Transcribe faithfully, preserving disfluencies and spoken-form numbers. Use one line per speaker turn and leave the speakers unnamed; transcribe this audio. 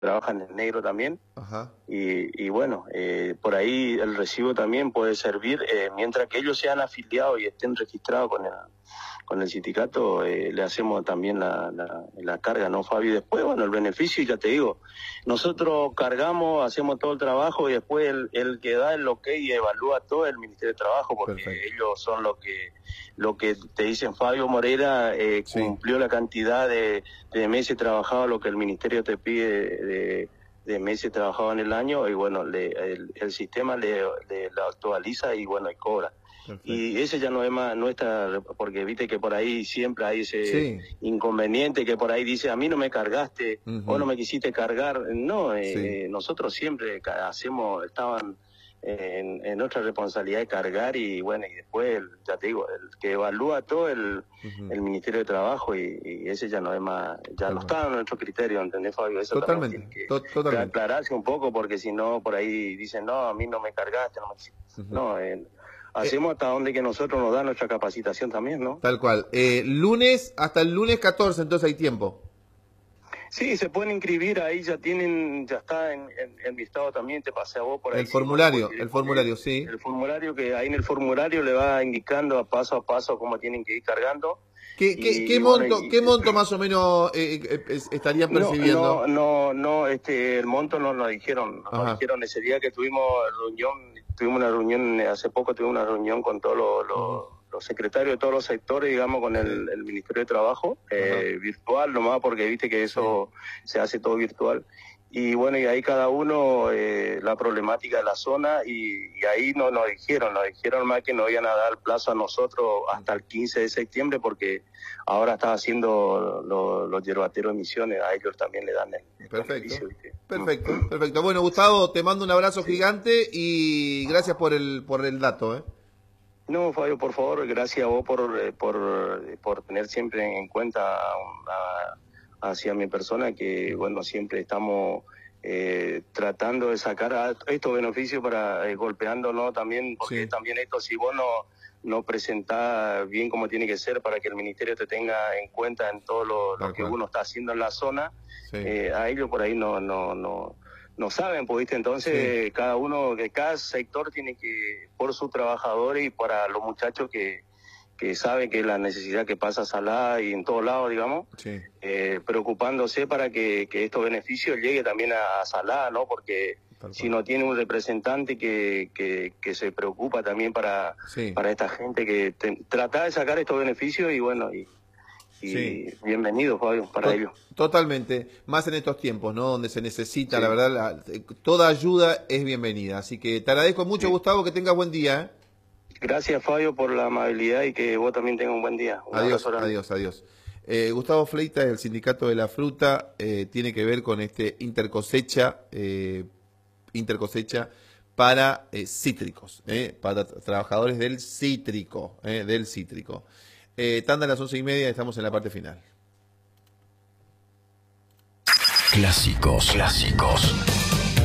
trabajan en negro también.
Ajá.
Y, y bueno, eh, por ahí el recibo también puede servir, eh, mientras que ellos sean afiliados y estén registrados con el, con el sindicato, eh, le hacemos también la, la, la carga, ¿no, Fabi? Después, bueno, el beneficio, ya te digo, nosotros cargamos, hacemos todo el trabajo y después el, el que da el ok y evalúa todo es el Ministerio de Trabajo, porque
Perfecto.
ellos son los que lo que te dicen. Fabio Morera eh,
Sí.
cumplió la cantidad de, de meses trabajados, lo que el Ministerio te pide de, de meses trabajados en el año, y bueno, le, el, el sistema le, le lo actualiza y bueno, y cobra.
Perfecto.
Y ese ya no es más nuestra, porque viste que por ahí siempre hay ese
Sí.
inconveniente que por ahí dice, a mí no me cargaste,
Uh-huh.
o no me quisiste cargar. No, eh,
Sí.
eh, nosotros siempre hacemos, estaban en, en nuestra responsabilidad de cargar, y bueno, y después, el, ya te digo, el que evalúa todo el, uh-huh. el Ministerio de Trabajo, y, y ese ya no es más, ya Tal no está en nuestro criterio, ¿entendés, Fabio? Eso
totalmente,
también tiene que,
totalmente.
que aclararse un poco, porque si no, por ahí dicen, no, a mí no me cargaste, no me... Uh-huh. No, eh, hacemos eh, hasta donde que nosotros nos da nuestra capacitación también, ¿no?
Tal cual. Eh, lunes, hasta el lunes catorce, entonces hay tiempo.
Sí, se pueden inscribir ahí, ya tienen, ya está en, en, en mi estado también, te pasé a vos por ahí.
El formulario, sí, el formulario, sí.
El formulario, que ahí en el formulario le va indicando a paso a paso cómo tienen que ir cargando.
¿Qué, qué, y, ¿qué, monto, bueno, y, ¿qué monto más o menos eh, eh, estarían percibiendo?
No, no, no, no, este, el monto no nos dijeron, nos Ajá. dijeron ese día que tuvimos reunión, tuvimos una reunión, hace poco tuvimos una reunión con todos los... los uh-huh. los secretarios de todos los sectores, digamos, con el, el Ministerio de Trabajo, eh, virtual nomás, porque viste que eso sí. se hace todo virtual. Y bueno, y ahí cada uno, eh, la problemática de la zona, y, y ahí no nos dijeron, nos dijeron más que nos iban a dar plazo a nosotros hasta el quince de septiembre, porque ahora está haciendo lo, los yerbateros de Misiones, a ellos también le dan el, el
Perfecto, perfecto, perfecto. Bueno, Gustavo, te mando un abrazo sí. gigante y gracias por el, por el dato, ¿eh?
No, Fabio, por favor, gracias a vos por, por, por tener siempre en cuenta a, hacia mi persona, que bueno, siempre estamos eh, tratando de sacar a estos beneficios para eh, golpeándonos también, porque sí. también esto, si vos no, no presentás bien como tiene que ser para que el ministerio te tenga en cuenta en todo lo, lo que uno está haciendo en la zona, sí. eh, a ellos por ahí no... no, no no saben, pues, ¿viste? Entonces sí. cada uno, que cada sector tiene que, por sus trabajadores y para los muchachos que, que saben que la necesidad que pasa Salá y en todos lados, digamos, sí. eh, preocupándose para que, que estos beneficios lleguen también a, a Salá, ¿no? Porque si no tiene un representante que, que, que se preocupa también para, sí. para esta gente, que te, trata de sacar estos beneficios, y bueno, y Y sí. bienvenido, Fabio, para
to
ello.
Totalmente, más en estos tiempos, ¿no? Donde se necesita, sí. la verdad, la, toda ayuda es bienvenida. Así que te agradezco mucho, sí. Gustavo, que tengas buen día, ¿eh?
Gracias, Fabio, por la amabilidad, y que vos también tengas un buen día. Un
adiós, adiós, adiós. Eh, Gustavo Fleitas, del Sindicato de la Fruta, eh, tiene que ver con este intercosecha, eh, intercosecha para eh, cítricos, eh, para tra trabajadores del cítrico, eh, del cítrico. Eh, tanda a las once y media, estamos en la parte final.
Clásicos, clásicos.